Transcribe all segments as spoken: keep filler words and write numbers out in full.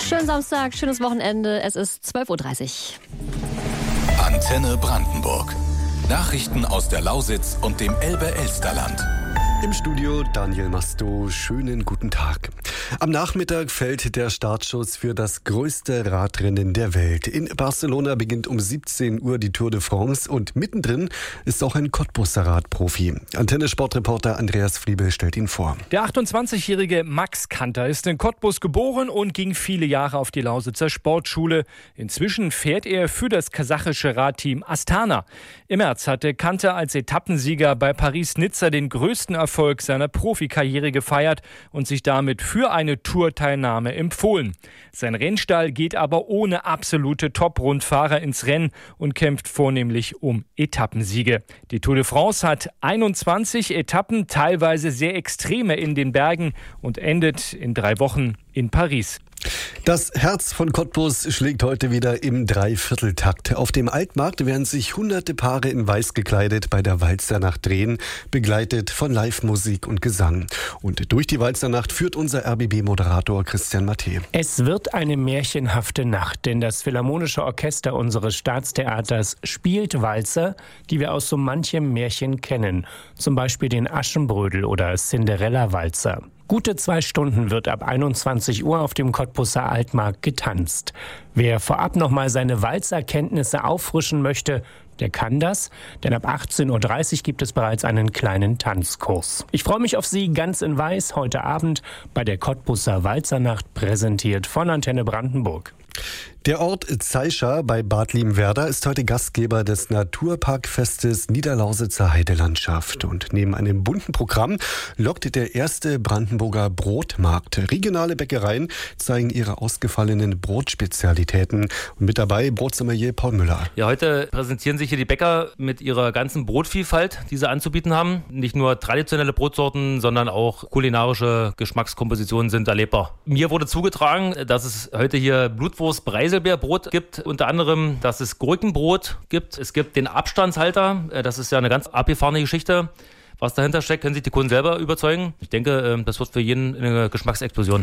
Schönen Samstag, schönes Wochenende. Es ist zwölf Uhr dreißig. Antenne Brandenburg. Nachrichten aus der Lausitz und dem Elbe-Elsterland. Im Studio Daniel Masto, schönen guten Tag. Am Nachmittag fällt der Startschuss für das größte Radrennen der Welt. In Barcelona beginnt um siebzehn Uhr die Tour de France und mittendrin ist auch ein Cottbuser Radprofi. Antenne-Sportreporter Andreas Friebel stellt ihn vor. Der achtundzwanzigjährige Max Kanter ist in Cottbus geboren und ging viele Jahre auf die Lausitzer Sportschule. Inzwischen fährt er für das kasachische Radteam Astana. Im März hatte Kanter als Etappensieger bei Paris-Nizza den größten Erfolg seiner Profikarriere gefeiert und sich damit für eine Tourteilnahme empfohlen. Sein Rennstall geht aber ohne absolute Top-Rundfahrer ins Rennen und kämpft vornehmlich um Etappensiege. Die Tour de France hat einundzwanzig Etappen, teilweise sehr extreme in den Bergen und endet in drei Wochen in Paris. Das Herz von Cottbus schlägt heute wieder im Dreivierteltakt. Auf dem Altmarkt werden sich hunderte Paare in Weiß gekleidet bei der Walzernacht drehen, begleitet von Live-Musik und Gesang. Und durch die Walzernacht führt unser R B B-Moderator Christian Matthä. Es wird eine märchenhafte Nacht, denn das Philharmonische Orchester unseres Staatstheaters spielt Walzer, die wir aus so manchem Märchen kennen. Zum Beispiel den Aschenbrödel oder Cinderella-Walzer. Gute zwei Stunden wird ab einundzwanzig Uhr auf dem Cottbuser Altmarkt getanzt. Wer vorab noch mal seine Walzerkenntnisse auffrischen möchte, der kann das, denn ab achtzehn Uhr dreißig gibt es bereits einen kleinen Tanzkurs. Ich freue mich auf Sie ganz in Weiß heute Abend bei der Cottbuser Walzernacht, präsentiert von Antenne Brandenburg. Der Ort Zeischa bei Bad Liebenwerda ist heute Gastgeber des Naturparkfestes Niederlausitzer Heidelandschaft. Und neben einem bunten Programm lockt der erste Brandenburger Brotmarkt. Regionale Bäckereien zeigen ihre ausgefallenen Brotspezialitäten. Und mit dabei Brotsommelier Paul Müller. Ja, heute präsentieren sich hier die Bäcker mit ihrer ganzen Brotvielfalt, die sie anzubieten haben. Nicht nur traditionelle Brotsorten, sondern auch kulinarische Geschmackskompositionen sind erlebbar. Mir wurde zugetragen, dass es heute hier Blutwurst Preiselbeerbrot gibt, unter anderem, dass es Gurkenbrot gibt. Es gibt den Abstandshalter, das ist ja eine ganz abgefahrene Geschichte. Was dahinter steckt, können sich die Kunden selber überzeugen. Ich denke, das wird für jeden eine Geschmacksexplosion.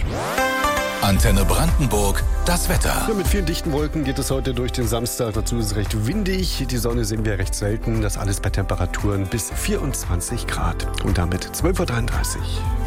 Antenne Brandenburg, das Wetter. Ja, mit vielen dichten Wolken geht es heute durch den Samstag. Dazu ist es recht windig. Die Sonne sehen wir recht selten. Das alles bei Temperaturen bis vierundzwanzig Grad. Und damit zwölf Uhr dreiunddreißig.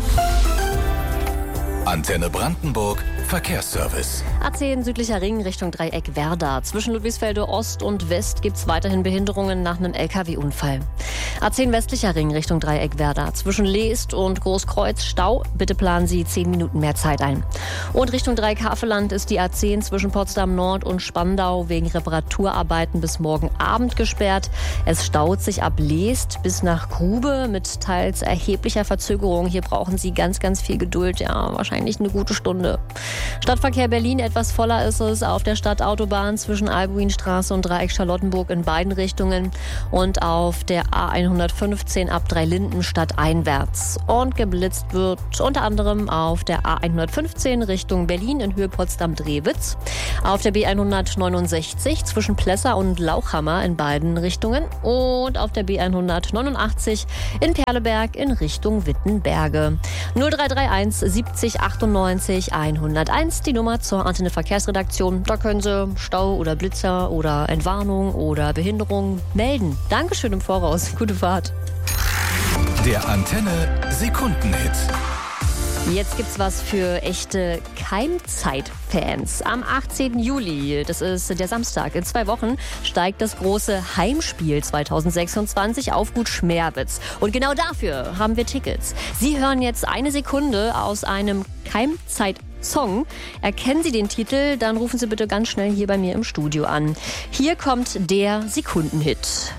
Antenne Brandenburg, Verkehrsservice. A zehn südlicher Ring Richtung Dreieck Werder. Zwischen Ludwigsfelde Ost und West gibt es weiterhin Behinderungen nach einem L K W-Unfall. A zehn westlicher Ring Richtung Dreieck Werder. Zwischen Leest und Großkreuz Stau. Bitte planen Sie zehn Minuten mehr Zeit ein. Und Richtung Dreieck Havelland ist die A zehn zwischen Potsdam Nord und Spandau wegen Reparaturarbeiten bis morgen Abend gesperrt. Es staut sich ab Leest bis nach Grube mit teils erheblicher Verzögerung. Hier brauchen Sie ganz, ganz viel Geduld. Ja, wahrscheinlich eine gute Stunde. Stadtverkehr Berlin, etwas voller ist es auf der Stadtautobahn zwischen Albuinstraße und Dreieck Charlottenburg in beiden Richtungen und auf der A hundertfünfzehn ab Dreilinden stadteinwärts. Und geblitzt wird unter anderem auf der A hundertfünfzehn Richtung Berlin in Höhe Potsdam-Drewitz, auf der B hundertneunundsechzig zwischen Plessa und Lauchhammer in beiden Richtungen und auf der B hundertneunundachtzig in Perleberg in Richtung Wittenberge. null drei drei eins siebzig achtundneunzig hunderteins, die Nummer zur Antenne Verkehrsredaktion. Da können Sie Stau oder Blitzer oder Entwarnung oder Behinderung melden. Dankeschön im Voraus. Gute Fahrt. Der Antenne Sekundenhit. Jetzt gibt's was für echte Keimzeit-Fans. Am achtzehnten Juli, das ist der Samstag, in zwei Wochen, steigt das große Heimspiel zweitausendsechsundzwanzig auf Gut Schmerwitz. Und genau dafür haben wir Tickets. Sie hören jetzt eine Sekunde aus einem Keimzeit-Song. Erkennen Sie den Titel, dann rufen Sie bitte ganz schnell hier bei mir im Studio an. Hier kommt der Sekundenhit.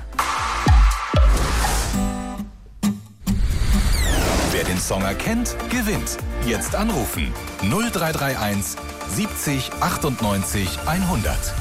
Wer den Song erkennt, gewinnt. Jetzt anrufen null drei drei eins siebzig achtundneunzig hundert.